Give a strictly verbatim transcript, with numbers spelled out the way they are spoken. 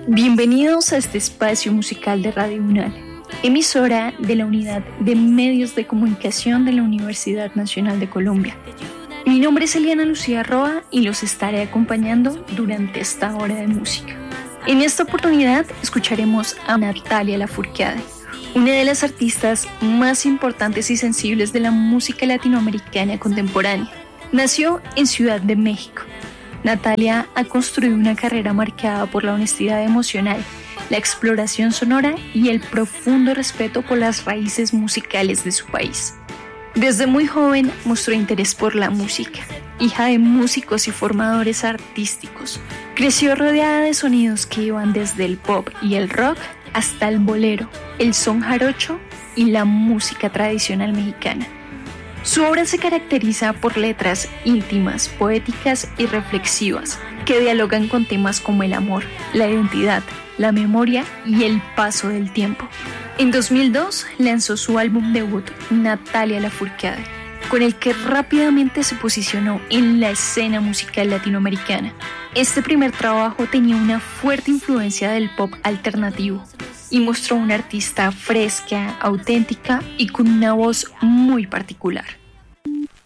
Bienvenidos a este espacio musical de Radio UNAL, emisora de la Unidad de Medios de Comunicación de la Universidad Nacional de Colombia. Mi nombre es Eliana Lucía Roa y los estaré acompañando durante esta hora de música. En esta oportunidad escucharemos a Natalia Lafourcade, una de las artistas más importantes y sensibles de la música latinoamericana contemporánea. Nació en Ciudad de México. Natalia ha construido una carrera marcada por la honestidad emocional, la exploración sonora y el profundo respeto por las raíces musicales de su país. Desde muy joven mostró interés por la música. Hija de músicos y formadores artísticos, creció rodeada de sonidos que iban desde el pop y el rock hasta el bolero, el son jarocho y la música tradicional mexicana. Su obra se caracteriza por letras íntimas, poéticas y reflexivas que dialogan con temas como el amor, la identidad, la memoria y el paso del tiempo. En dos mil dos lanzó su álbum debut Natalia Lafourcade, con el que rápidamente se posicionó en la escena musical latinoamericana. Este primer trabajo tenía una fuerte influencia del pop alternativo y mostró una artista fresca, auténtica y con una voz muy particular.